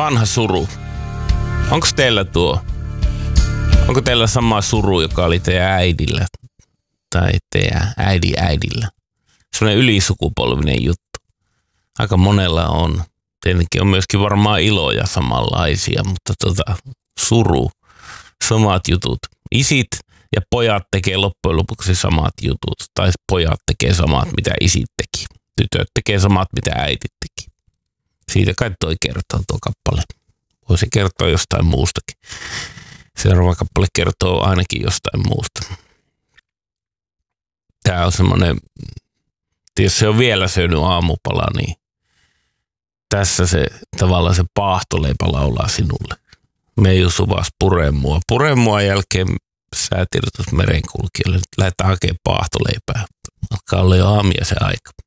vanha suru. Onko teillä onko teillä sama suru, joka oli teidän äidillä tai teidän äidillä? Sellainen ylisukupolvinen juttu. Aika monella on. Tietenkin on myöskin varmaan iloja samanlaisia, mutta suru, samat jutut. Isit ja pojat tekee loppujen lopuksi samat jutut. Tai pojat tekee samat, mitä isit teki. Tytöt tekee samat, mitä äitit teki. Siitä kai toi kertoo tuo kappale. Voisi kertoa jostain muustakin. Seuraava kappale kertoo ainakin jostain muusta. Tää on semmonen, jos se on vielä syönyt aamupala, niin tässä se tavallaan se paahtoleipä laulaa sinulle. Meiju suvas puremua. Puremua jälkeen säätiedotus merenkulkijalle. Nyt lähdetään hakemaan paahtoleipää. Alkaa olla jo aamia se aika.